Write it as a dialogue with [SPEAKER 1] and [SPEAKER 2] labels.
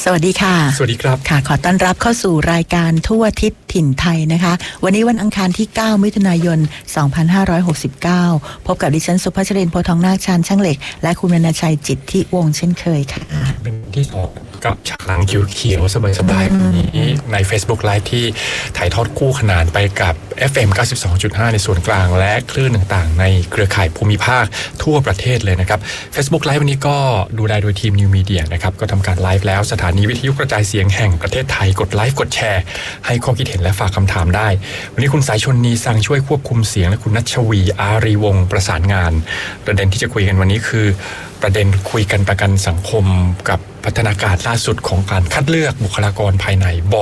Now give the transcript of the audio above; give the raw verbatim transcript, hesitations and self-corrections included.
[SPEAKER 1] สวัสดีค่ะ
[SPEAKER 2] สวัสดีครับ
[SPEAKER 1] ค่ะขอต้อนรับเข้าสู่รายการทั่วทิศถิ่นไทยนะคะวันนี้วันอังคารที่เก้ามิถุนายนสองพันห้าร้อยหกสิบเก้าพบกับดิฉันสุภาชรินทร์โพทองนาคชาญช่างเหล็กและคุณวรรณชัยจิตที่วงเช่นเคยค่ะ
[SPEAKER 2] เป็นที่สองกับฉากหลังเขียวๆสบายๆแบบนี้ใน Facebook Live ที่ถ่ายทอดคู่ขนานไปกับ เอฟ เอ็ม เก้าสิบสองจุดห้า ในส่วนกลางและคลื่นต่างๆในเครือข่ายภูมิภาคทั่วประเทศเลยนะครับ Facebook Live วันนี้ก็ดูแลโดยทีม New Media นะครับก็ทำการไลฟ์แล้วสถานีวิทยุกระจายเสียงแห่งประเทศไทยกดไลฟ์กดแชร์ให้ข้อคิดเห็นและฝากคำถามได้วันนี้คุณสายชนนีสังช่วยควบคุมเสียงและคุณนัชวีอารีวงศ์ประสานงานประเด็นที่จะคุยกันวันนี้คือประเด็นคุยกันประกันสังคมกับพัฒนาการล่าสุดของการคัดเลือกบุคลากรภายในบ